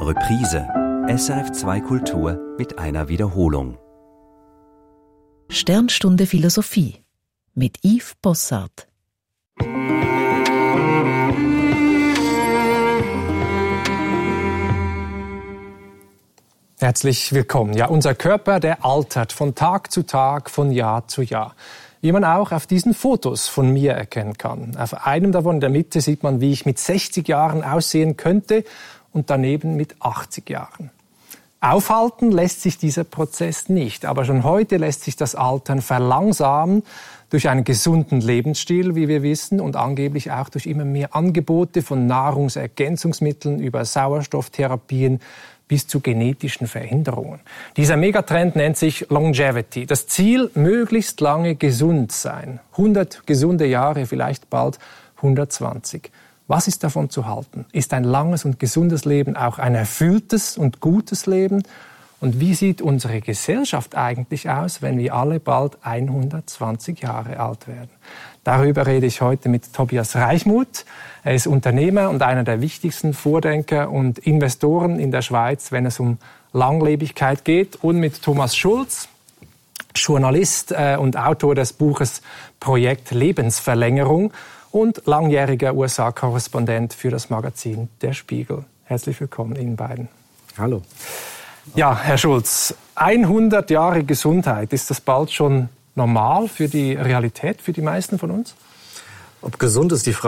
Reprise. SRF2 Kultur mit einer Wiederholung. Sternstunde Philosophie mit Yves Bossart. Herzlich willkommen. Ja, unser Körper, der altert von Tag zu Tag, von Jahr zu Jahr. Wie man auch auf diesen Fotos von mir erkennen kann. Auf einem davon in der Mitte sieht man, wie ich mit 60 Jahren aussehen könnte und daneben mit 80 Jahren. Aufhalten lässt sich dieser Prozess nicht, aber schon heute lässt sich das Altern verlangsamen durch einen gesunden Lebensstil, wie wir wissen, und angeblich auch durch immer mehr Angebote von Nahrungsergänzungsmitteln über Sauerstofftherapien bis zu genetischen Veränderungen. Dieser Megatrend nennt sich Longevity. Das Ziel, möglichst lange gesund sein. 100 gesunde Jahre, vielleicht bald 120. Was ist davon zu halten? Ist ein langes und gesundes Leben auch ein erfülltes und gutes Leben? Und wie sieht unsere Gesellschaft eigentlich aus, wenn wir alle bald 120 Jahre alt werden? Darüber rede ich heute mit Tobias Reichmuth. Er ist Unternehmer und einer der wichtigsten Vordenker und Investoren in der Schweiz, wenn es um Langlebigkeit geht. Und mit Thomas Schulz, Journalist und Autor des Buches Projekt Lebensverlängerung und langjähriger USA-Korrespondent für das Magazin Der Spiegel. Herzlich willkommen Ihnen beiden. Hallo. Ja, Herr Schulz, 100 Jahre Gesundheit, ist das bald schon normal für die Realität, für die meisten von uns? Ob gesund ist die Frage.